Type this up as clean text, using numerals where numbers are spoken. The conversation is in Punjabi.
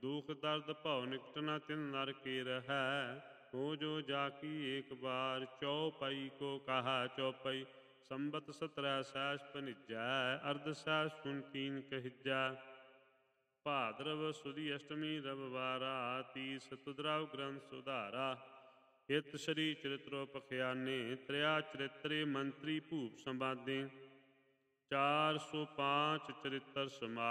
दुख दर्द भव निकट न तिन नर के रहै। हो जो जाकी एक बार चौपाई को कहा चौपाई। संबत 17 सहस भनिजै अर्ध सहस सुन कीन कहिजै। ਭਾਦਰਵ ਸੁਦੀ ਅਸ਼ਟਮੀ ਰਵਿਵਾਰਾ ਤੀਸ ਤੁਦਰਾਵ ਗ੍ਰੰਥ ਸੁਧਾਰਾ। ਹਿਤ ਸ਼੍ਰੀ ਚਰਿਤ੍ਰੋ ਪਖਿਆਨੇ ਤ੍ਰਿਆ ਚਰਿਤਰੇ ਮੰਤਰੀ ਭੂਪ ਸੰਵਾਦੇ। 405 ਚਰਿਤ੍ਰ ਸਮਾ